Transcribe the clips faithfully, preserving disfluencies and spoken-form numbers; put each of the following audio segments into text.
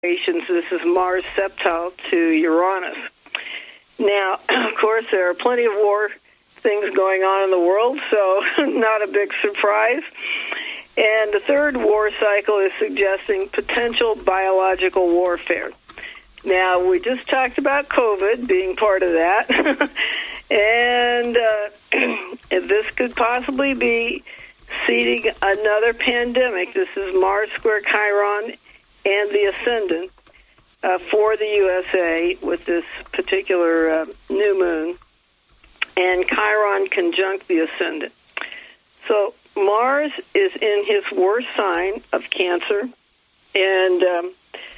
This is Mars septile to Uranus. Now, of course, there are plenty of war things going on in the world, so not a big surprise. And the third war cycle is suggesting potential biological warfare. Now, we just talked about COVID being part of that. and uh, this could possibly be seeding another pandemic. This is Mars square Chiron and the ascendant uh, for the U S A with this particular uh, new moon, and Chiron conjunct the ascendant. So Mars is in his worst sign of Cancer, and um,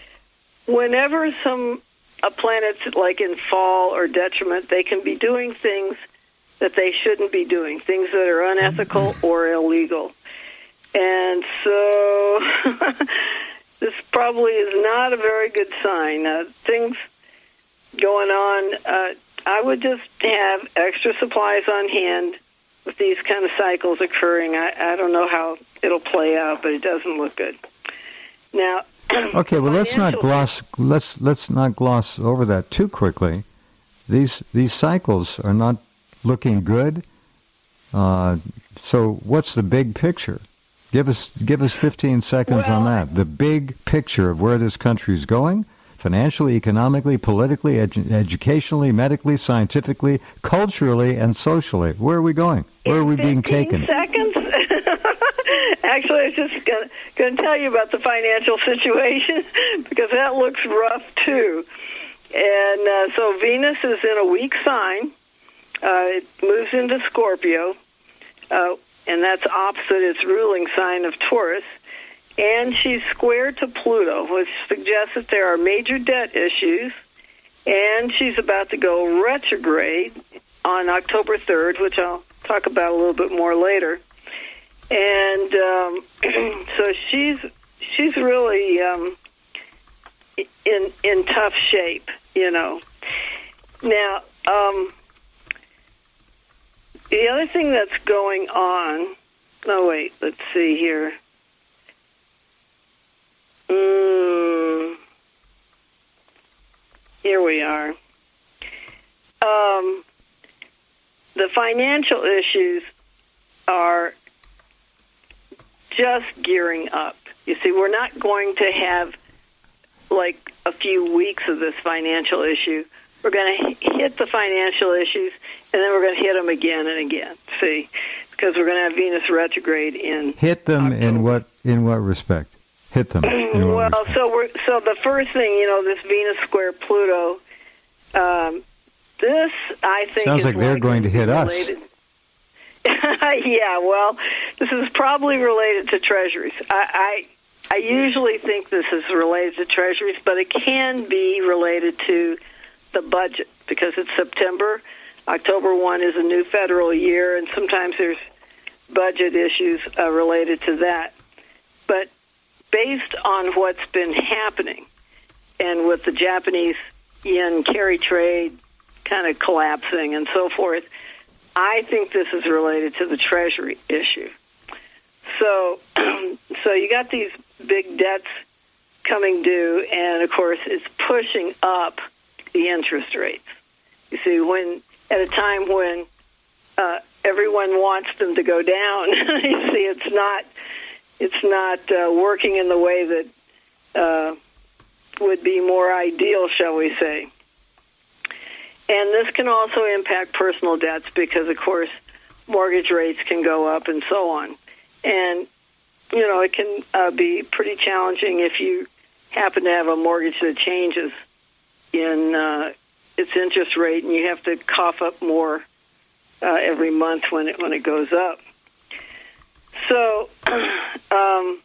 whenever some a planet's like in fall or detriment, they can be doing things that they shouldn't be doing, things that are unethical or illegal. And so this probably is not a very good sign. Uh, things going on, uh, I would just have extra supplies on hand with these kind of cycles occurring. I, I don't know how it'll play out, but it doesn't look good. Now, okay, well, let's not gloss let's let's not gloss over that too quickly. These these cycles are not looking good. Uh, so, what's the big picture? Give us give us fifteen seconds well, on that. The big picture of where this country is going, financially, economically, politically, edu- educationally, medically, scientifically, culturally, and socially. Where are we going? Where are we being taken? Seconds? Actually, I was just going to tell you about the financial situation because that looks rough too. And uh, so Venus is in a weak sign. Uh, it moves into Scorpio. Uh, and that's opposite its ruling sign of Taurus. And she's square to Pluto, which suggests that there are major debt issues. And she's about to go retrograde on October third, which I'll talk about a little bit more later. And um, so she's she's really um, in in tough shape, you know. Now, um, the other thing that's going on, oh, wait, let's see here. Mm, here we are. Um, the financial issues are just gearing up. You see, we're not going to have, like, a few weeks of this financial issue. We're going to hit the financial issues, and then we're going to hit them again and again. See, because we're going to have Venus retrograde in hit them October. in what in what respect? Hit them. In what well, respect? so we're so the first thing, you know, this Venus square Pluto. Um, this I think sounds is like they're going to hit related. us. Yeah, well, this is probably related to treasuries. I, I I usually think this is related to treasuries, but it can be related to the budget because it's September. October first is a new federal year, and sometimes there's budget issues uh, related to that. But based on what's been happening, and with the Japanese yen carry trade kind of collapsing and so forth, I think this is related to the Treasury issue. So, so you got these big debts coming due, and of course, it's pushing up the interest rates. You see, when at a time when uh, everyone wants them to go down, you see, it's not, it's not uh, working in the way that uh, would be more ideal, shall we say. And this can also impact personal debts because, of course, mortgage rates can go up and so on. And, you know, it can uh, be pretty challenging if you happen to have a mortgage that changes in uh, its interest rate, and you have to cough up more uh, every month when it when it goes up. So um,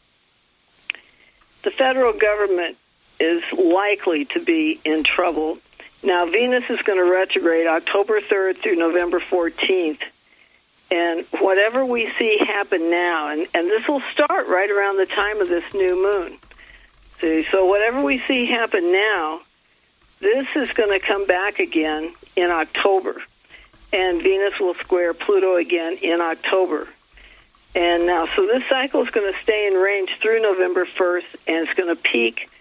the federal government is likely to be in trouble. Now, Venus is going to retrograde October third through November fourteenth. And whatever we see happen now, and, and this will start right around the time of this new moon. See, so whatever we see happen now, this is going to come back again in October. And Venus will square Pluto again in October. And now, so this cycle is going to stay in range through November first, and it's going to peak